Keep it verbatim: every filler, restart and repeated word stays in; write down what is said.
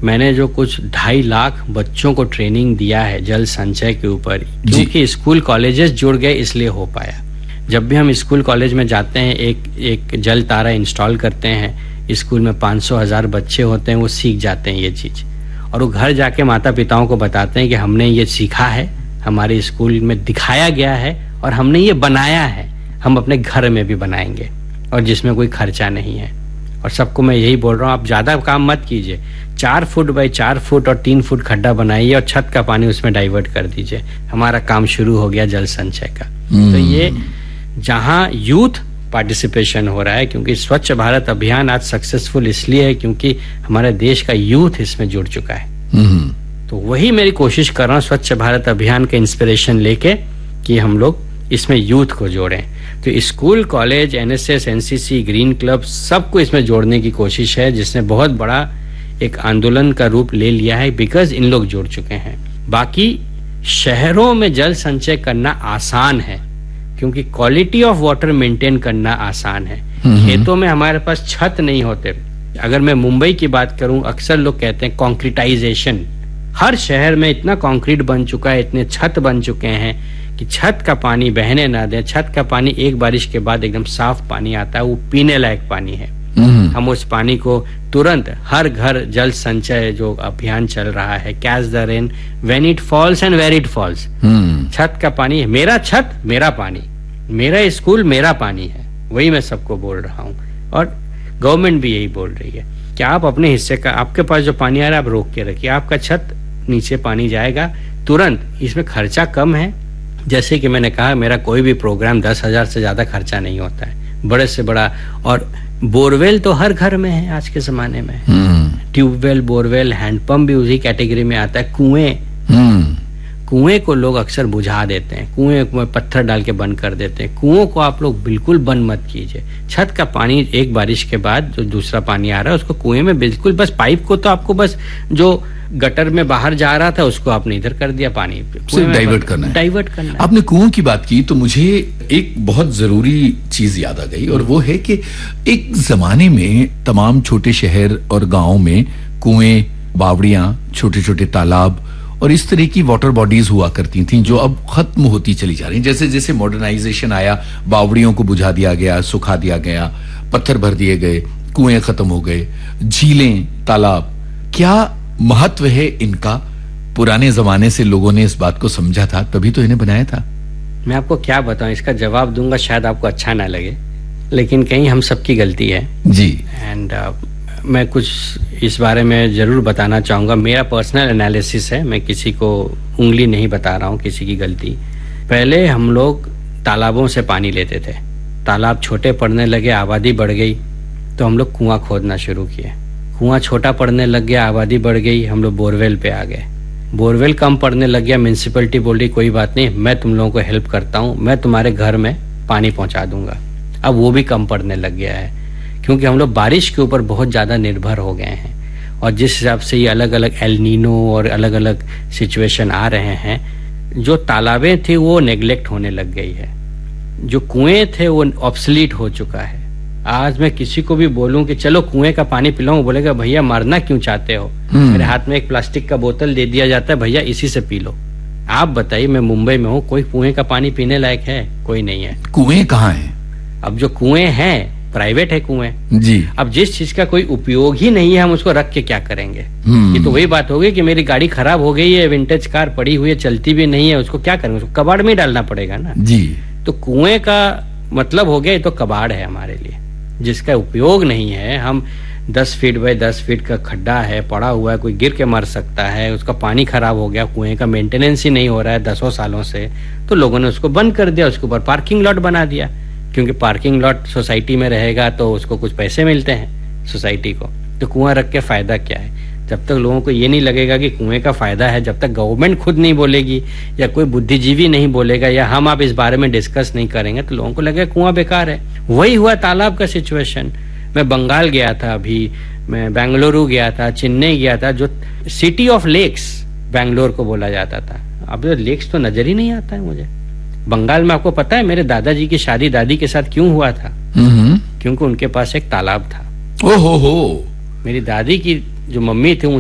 मैंने जो कुछ ढाई लाख बच्चों को ट्रेनिंग दिया है जल संचय के ऊपर, क्योंकि स्कूल कॉलेजेस जुड़ गए इसलिए हो पाया। जब भी हम स्कूल कॉलेज में जाते हैं, एक एक जल तारा इंस्टॉल करते हैं, स्कूल में पाँच सौ हजार बच्चे होते हैं, वो सीख जाते हैं ये चीज, और वो घर जाके माता पिताओं को बताते हैं कि हमने ये सीखा है, हमारे स्कूल में दिखाया गया है और हमने ये बनाया है, हम अपने घर में भी बनाएंगे, और जिसमें कोई खर्चा नहीं है। और सबको मैं यही बोल रहा हूँ, आप ज्यादा काम मत कीजिए, चार फुट बाई चार फुट और तीन फुट खड्डा बनाइए और छत का पानी उसमें डाइवर्ट कर दीजिए, हमारा काम शुरू हो गया जल संचय का। तो ये जहाँ यूथ पार्टिसिपेशन हो रहा है, क्योंकि स्वच्छ भारत अभियान आज सक्सेसफुल इसलिए है क्योंकि हमारे देश का यूथ इसमें जुड़ चुका है। तो वही मेरी कोशिश कर रहा हूँ स्वच्छ भारत अभियान के इंस्पिरेशन लेके कि हम लोग इसमें यूथ को जोड़ें। तो school, college, NSS, NCC, green club सबको इसमें जोड़ने की कोशिश है, जिसने बहुत बड़ा एक आंदोलन का रूप ले लिया है, बिकॉज इन लोग जुड़ चुके हैं। बाकी शहरों में जल संचय करना आसान है क्योंकि क्वालिटी ऑफ वाटर मेंटेन करना आसान है। खेतों में हमारे पास छत नहीं होते। अगर मैं मुंबई की बात करूं, अक्सर लोग कहते हैं कॉन्क्रीटाइजेशन, हर शहर में इतना कंक्रीट बन चुका है, इतने छत बन चुके हैं कि छत का पानी बहने ना दें। छत का पानी एक बारिश के बाद एकदम साफ पानी आता है, वो पीने लायक पानी है। हम उस पानी को तुरंत हर घर जल संचय जो अभियान चल रहा है, catch the rain when it falls and where it falls, छत का पानी है, मेरा छत मेरा पानी, मेरा स्कूल मेरा पानी है, वही मैं सबको बोल रहा हूँ। और गवर्नमेंट भी यही बोल रही है कि आप अपने हिस्से का, आपके पास जो पानी आ रहा है आप रोक के रखिए, आपका छत नीचे पानी जाएगा तुरंत। इसमें खर्चा कम है, जैसे कि मैंने कहा मेरा कोई भी प्रोग्राम दस हजार से ज्यादा खर्चा नहीं होता है, बड़े से बड़ा। और बोरवेल तो हर घर में है आज के जमाने में, ट्यूबवेल, बोरवेल, हैंडपंप भी उसी कैटेगरी में आता है। कुएं कुएं को लोग अक्सर बुझा देते हैं, कुएं में पत्थर डाल के बंद कर देते हैं। कुओं को आप लोग बिल्कुल बंद मत कीजिए। छत का पानी एक बारिश के बाद जो दूसरा पानी आ रहा है उसको कुएं में बिल्कुल, बस पाइप को तो आपको बस जो गटर में बाहर जा रहा था उसको आपने इधर कर दिया, पानी डाइवर्ट करना है, डाइवर्ट करना है। आपने कुओं की बात की तो मुझे एक बहुत जरूरी चीज याद आ गई, और वो है कि एक जमाने में तमाम छोटे शहर और गांव में कुएं, बावड़ियां, छोटे छोटे तालाब और इस तरह की वाटर बॉडीज हुआ करती थीं, जो अब खत्म होती चली जा रही। जैसे जैसे मॉडर्नाइजेशन आया, बावड़ियों को बुझा दिया गया, सुखा दिया गया, पत्थर भर दिए गए, कुएं खत्म हो गए, झीलें, तालाब। क्या महत्व है इनका? पुराने जमाने से लोगों ने इस बात को समझा था, तभी तो इन्हें बनाया था। मैं आपको क्या बताऊं, इसका जवाब दूंगा शायद आपको अच्छा ना लगे, लेकिन कहीं हम सबकी गलती है जी। एंड uh, मैं कुछ इस बारे में जरूर बताना चाहूंगा। मेरा पर्सनल एनालिसिस है, मैं किसी को उंगली नहीं बता रहा हूँ किसी की गलती। पहले हम लोग तालाबों से पानी लेते थे, तालाब छोटे पड़ने लगे, आबादी बढ़ गई तो हम लोग कुआं खोदना शुरू किए। कुआं छोटा पड़ने लग गया, आबादी बढ़ गई, हम लोग बोरवेल पे आ गए। बोरवेल कम पड़ने लग गया, म्यूनसिपैलिटी बोली कोई बात नहीं, मैं तुम लोगों को हेल्प करता हूँ, मैं तुम्हारे घर में पानी पहुंचा दूंगा। अब वो भी कम पड़ने लग गया है क्योंकि हम लोग बारिश के ऊपर बहुत ज्यादा निर्भर हो गए हैं, और जिस हिसाब से ये अलग अलग एल नीनो और अलग अलग सिचुएशन आ रहे हैं, जो तालाबें थी वो नेग्लेक्ट होने लग गई है, जो कुएं थे वो ऑब्सलीट हो चुका है। आज मैं किसी को भी बोलूं कि चलो कुएं का पानी पिलाऊं, बोलेगा भैया मरना क्यों चाहते हो, मेरे हाथ में एक प्लास्टिक का बोतल दे दिया जाता है, भैया इसी से पी लो। आप बताइए, मैं मुंबई में हूँ, कोई कुएं का पानी पीने लायक है? कोई नहीं है। कुएं कहाँ है? अब जो कुएं हैं प्राइवेट है कुएं जी। अब जिस चीज का कोई उपयोग ही नहीं है हम उसको रख के क्या करेंगे? ये तो वही बात होगी कि मेरी गाड़ी खराब हो गई है, विंटेज कार पड़ी हुई है, चलती भी नहीं है, उसको क्या करेंगे? उसको कबाड़ में ही डालना पड़ेगा ना जी। तो कुएं का मतलब हो गया ये तो कबाड़ है हमारे लिए, जिसका उपयोग नहीं है। हम दस फीट बाय दस फीट का खड्डा है, पड़ा हुआ है, कोई गिर के मर सकता है, उसका पानी खराब हो गया, कुएं का मेंटेनेंस ही नहीं हो रहा है दसों सालों से, तो लोगों ने उसको बंद कर दिया, उसके ऊपर पार्किंग लॉट बना दिया, क्योंकि पार्किंग लॉट सोसाइटी में रहेगा तो उसको कुछ पैसे मिलते हैं सोसाइटी को। तो कुआं रख के फायदा क्या है? जब तक लोगों को ये नहीं लगेगा कि कुएं का फायदा है, जब तक गवर्नमेंट खुद नहीं बोलेगी या कोई बुद्धिजीवी नहीं बोलेगा या हम आप इस बारे में डिस्कस नहीं करेंगे, तो लोगों को लगेगा कुआं बेकार है। वही हुआ तालाब का सिचुएशन। मैं बंगाल गया था, अभी मैं बेंगलुरु गया था, चेन्नई गया था, जो सिटी ऑफ लेक्स बेंगलोर को बोला जाता था, अब तो लेक्स तो नजर ही नहीं आता है मुझे। बंगाल में आपको पता है मेरे दादाजी की शादी दादी के साथ क्यों हुआ था? क्योंकि उनके पास एक तालाब था। ओ हो हो। मेरी दादी की जो मम्मी थी